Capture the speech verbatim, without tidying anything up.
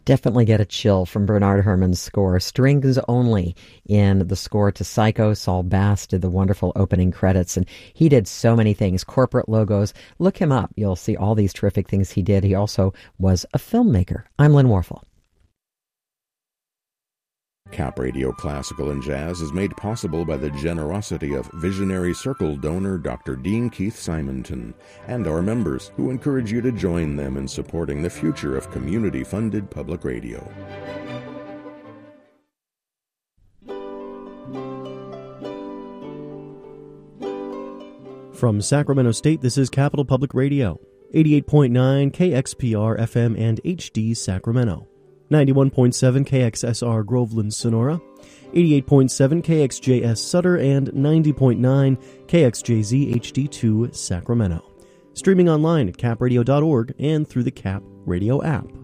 Definitely get a chill from Bernard Herrmann's score. Strings only in the score to Psycho. Saul Bass did the wonderful opening credits, and he did so many things. Corporate logos. Look him up. You'll see all these terrific things he did. He also was a filmmaker. I'm Lynn Warfel. Cap Radio Classical and Jazz is made possible by the generosity of Visionary Circle donor Doctor Dean Keith Simonton and our members, who encourage you to join them in supporting the future of community-funded public radio. From Sacramento State, this is Capital Public Radio, eighty-eight point nine K X P R F M and H D Sacramento, ninety-one point seven K X S R Groveland, Sonora, eighty-eight point seven K X J S Sutter, and ninety point nine K X J Z H D two Sacramento. Streaming online at cap radio dot org and through the Cap Radio app.